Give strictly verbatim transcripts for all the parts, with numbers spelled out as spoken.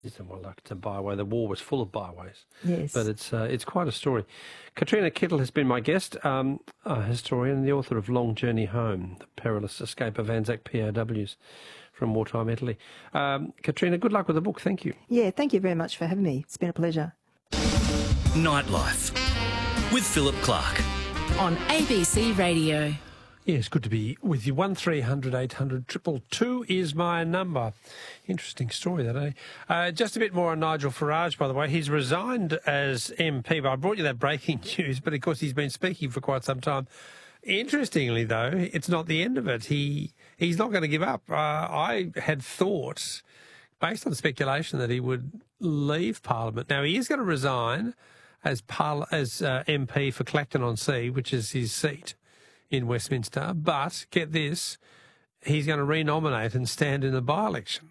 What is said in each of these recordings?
Well, like it's a byway. The war was full of byways. Yes. But it's uh, it's quite a story. Katrina Kittle has been my guest, um, a historian and the author of Long Journey Home, The Perilous Escape of Anzac P O Ws from Wartime Italy. Um, Katrina, good luck with the book. Thank you. Yeah, thank you very much for having me. It's been a pleasure. Nightlife with Philip Clark. On A B C Radio. Yeah, it's good to be with you. one three hundred eight hundred two two two is my number. Interesting story that, eh? Uh, just a bit more on Nigel Farage, by the way. He's resigned as M P, but I brought you that breaking news, but of course he's been speaking for quite some time. Interestingly, though, it's not the end of it. He He's not going to give up. Uh, I had thought, based on speculation, that he would leave Parliament. Now, he is going to resign as, Parla- as uh, M P for Clacton-on-Sea, which is his seat in Westminster, but get this, he's going to renominate and stand in the by-election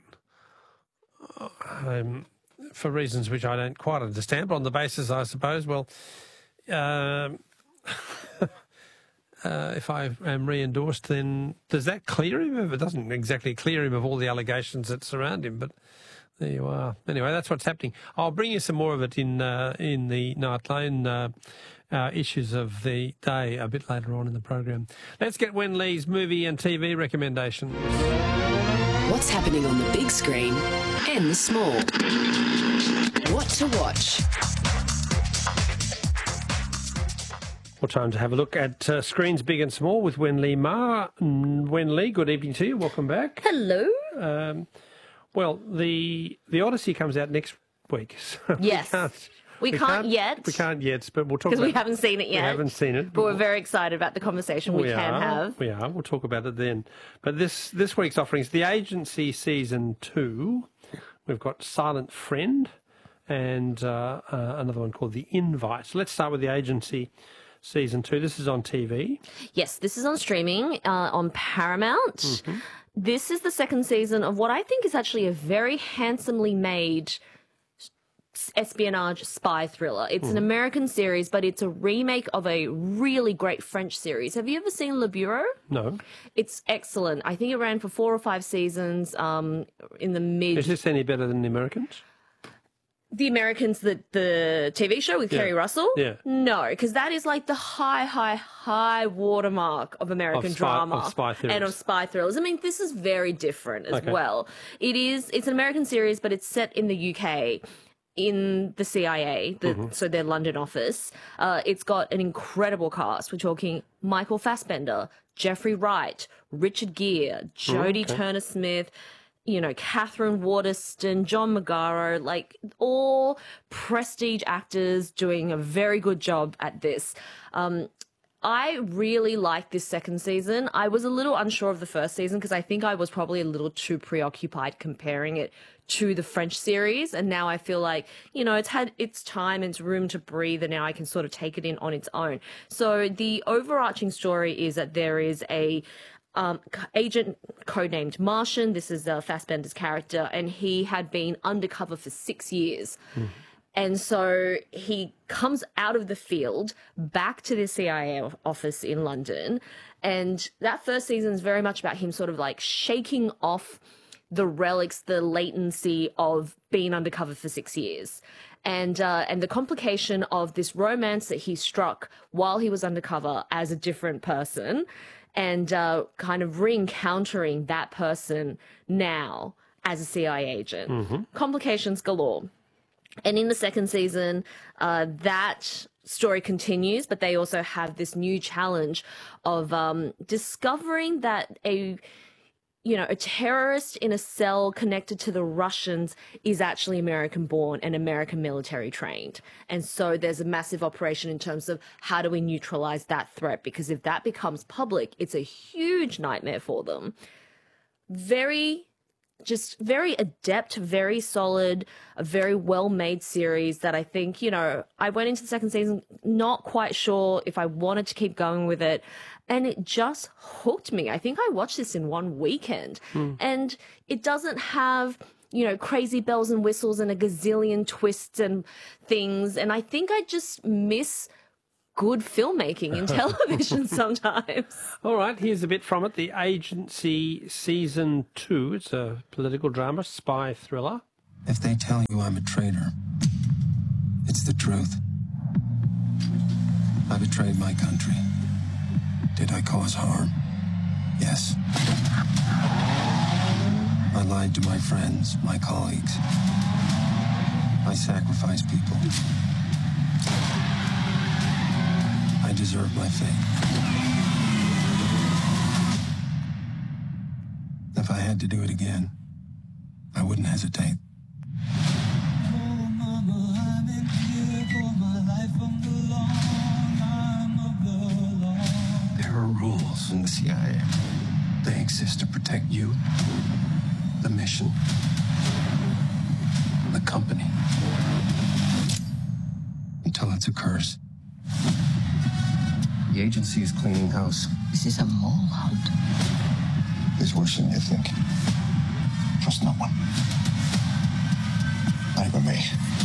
um, for reasons which I don't quite understand, but on the basis, I suppose, well, um, uh, if I am re-endorsed, then does that clear him? It doesn't exactly clear him of all the allegations that surround him, but there you are. Anyway, that's what's happening. I'll bring you some more of it in uh, in the Nightline uh, uh, issues of the day a bit later on in the program. Let's get Wen Lee's movie and T V recommendations. What's happening on the big screen and the small? What to watch? Well, time to have a look at uh, screens big and small with Wen Lee Ma. Mm, Wen Lee, good evening to you. Welcome back. Hello. Um, well, the the Odyssey comes out next week. So Yes. We can't, We can't yet. We can't yet, but we'll talk Because about we haven't seen it yet. We haven't seen it. But we're very excited about the conversation we, we can are, have. We are. We'll talk about it then. But this, this week's offerings, The Agency Season two. We've got Silent Friend and uh, uh, another one called The Invite. So let's start with The Agency Season two. This is on T V. Yes, this is on streaming uh, on Paramount. Mm-hmm. This is the second season of what I think is actually a very handsomely made espionage spy thriller. It's mm. an American series, but it's a remake of a really great French series. Have you ever seen Le Bureau? No. It's excellent. I think it ran for four or five seasons um, in the mid... Is this any better than The Americans? The Americans, the, the T V show with yeah. Kerry Russell? Yeah. No, because that is like the high, high, high watermark of American of spy, drama. Of spy thrillers. And of spy thrillers. I mean, this is very different as okay. well. It is, it's an American series, but it's set in the U K. In the C I A, the, mm-hmm. so their London office. Uh, it's got an incredible cast. We're talking Michael Fassbender, Jeffrey Wright, Richard Gere, Jodie okay. Turner-Smith, you know, Catherine Waterston, John Magaro, like all prestige actors doing a very good job at this. Um, I really like this second season. I was a little unsure of the first season because I think I was probably a little too preoccupied comparing it to the French series. And now I feel like, you know, it's had its time, its room to breathe, and now I can sort of take it in on its own. So the overarching story is that there is a um, agent codenamed Martian. This is uh, Fassbender's character, and he had been undercover for six years. Mm. And so he comes out of the field back to the C I A office in London. And that first season is very much about him sort of like shaking off the relics, the latency of being undercover for six years. And uh, and the complication of this romance that he struck while he was undercover as a different person, and uh, kind of re-encountering that person now as a C I A agent. Mm-hmm. Complications galore. And in the second season, uh, that story continues, but they also have this new challenge of um, discovering that a, you know, a terrorist in a cell connected to the Russians is actually American-born and American military trained. And so there's a massive operation in terms of how do we neutralize that threat? Because if that becomes public, it's a huge nightmare for them. Very... Just very adept, very solid, a very well-made series that I think, you know, I went into the second season not quite sure if I wanted to keep going with it, and it just hooked me. I think I watched this in one weekend, mm. and it doesn't have, you know, crazy bells and whistles and a gazillion twists and things, and I think I just miss good filmmaking in television sometimes. All right, here's a bit from it. The Agency Season two. It's a political drama, spy thriller. If they tell you I'm a traitor, it's the truth. I betrayed my country. Did I cause harm? Yes. I lied to my friends, my colleagues. I sacrificed people. I deserve my fate. If I had to do it again, I wouldn't hesitate. There are rules in the C I A. They exist to protect you, the mission, the company. Until it's a curse. The agency is cleaning house. This is a mole hunt. It's worse than you think. Trust no one. Not even me.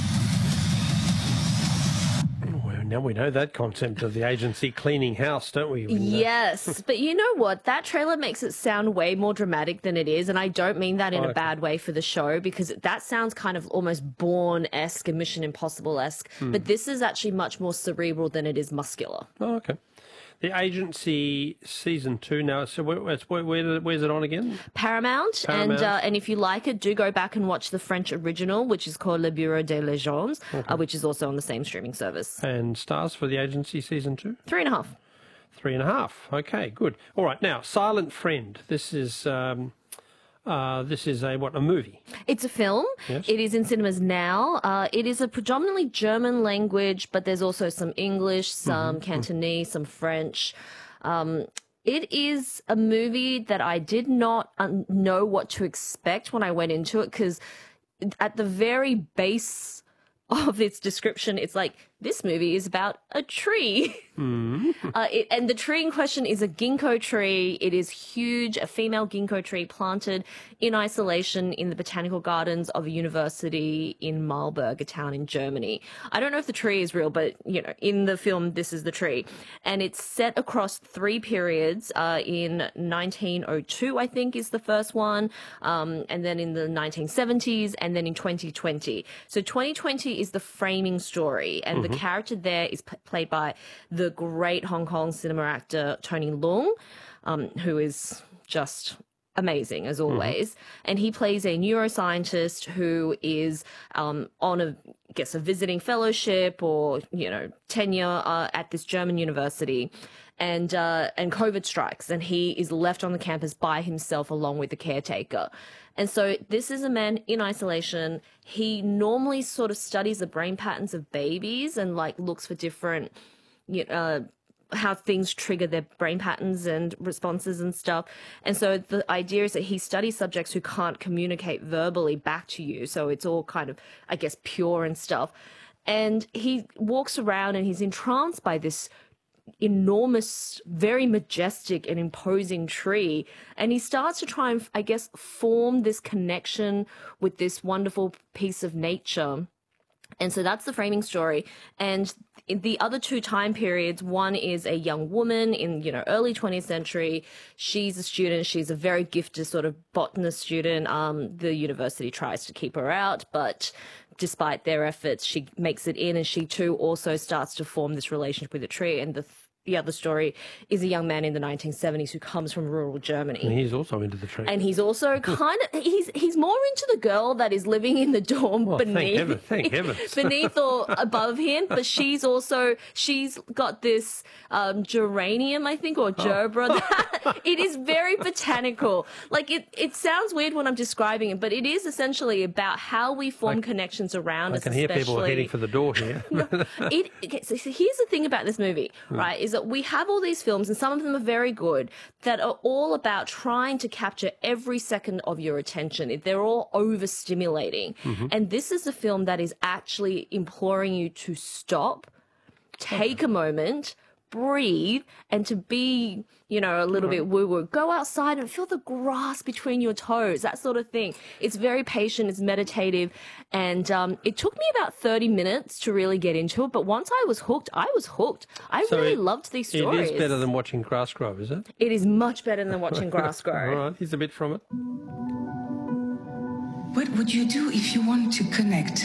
Well, now we know that concept of the agency cleaning house, don't we? When, uh, Yes, but you know what? That trailer makes it sound way more dramatic than it is, and I don't mean that in Oh, a okay. bad way for the show, because that sounds kind of almost Bourne-esque and Mission Impossible-esque, Hmm. but this is actually much more cerebral than it is muscular. Oh, okay. The Agency season two now. So where, where, where, where's it on again? Paramount, and Paramount. uh, and if you like it, do go back and watch the French original, which is called Le Bureau des Légendes, uh, which is also on the same streaming service. And stars for the Agency season two? Three and a half. Three and a half. Okay, good. All right, now Silent Friend. This is um, uh, this is a what a movie. It's a film. Yes. It is in cinemas now. Uh, it is a predominantly German language, but there's also some English, some Cantonese, some French. Um, it is a movie that I did not um, know what to expect when I went into it, because at the very base of its description, it's like, this movie is about a tree. uh, it, and the tree in question is a ginkgo tree. It is huge, a female ginkgo tree planted in isolation in the botanical gardens of a university in Marburg, a town in Germany. I don't know if the tree is real, but, you know, in the film, this is the tree. And it's set across three periods. Uh, in nineteen oh two, I think, is the first one. Um, and then in the nineteen seventies, and then in twenty twenty. So twenty twenty is the framing story, and the character there is p- played by the great Hong Kong cinema actor Tony Leung, um, who is just amazing as always. And he plays a neuroscientist who is um, on a, I guess, a visiting fellowship or, you know, tenure uh, at this German university. And uh, and COVID strikes, and he is left on the campus by himself along with the caretaker. And so this is a man in isolation. He normally sort of studies the brain patterns of babies and like looks for different, you know, uh, how things trigger their brain patterns and responses and stuff. And so the idea is that he studies subjects who can't communicate verbally back to you. So it's all kind of, I guess, pure and stuff. And he walks around and he's entranced by this enormous, very majestic and imposing tree. And he starts to try and, I guess, form this connection with this wonderful piece of nature. And so that's the framing story. And in the other two time periods, one is a young woman in, you know, early twentieth century. She's a student. She's a very gifted sort of botanist student. Um, the university tries to keep her out, but despite their efforts, she makes it in, and she too also starts to form this relationship with the tree. And the the other story is a young man in the nineteen seventies who comes from rural Germany. And he's also into the tree. And he's also kind of, he's he's more into the girl that is living in the dorm Well, beneath. thank heaven, thank heavens. beneath or above him. But she's also, she's got this um, geranium, I think, or gerbera. That, it is very botanical. Like, it, it sounds weird when I'm describing it, but it is essentially about how we form I- connections around I us, can hear people especially- heading for the door here. it, okay, so so here's the thing about this movie, right, is that we have all these films, and some of them are very good, that are all about trying to capture every second of your attention. They're all overstimulating. And this is a film that is actually imploring you to stop, take a moment, breathe, and to be, you know, a little bit woo-woo. Go outside and feel the grass between your toes, that sort of thing. It's very patient, it's meditative, and um, it took me about thirty minutes to really get into it, but once I was hooked, I was hooked. I So really it- loved these stories. It is better than watching grass grow, is it? It is much better than watching grass grow. All right, here's a bit from it. What would you do if you want to connect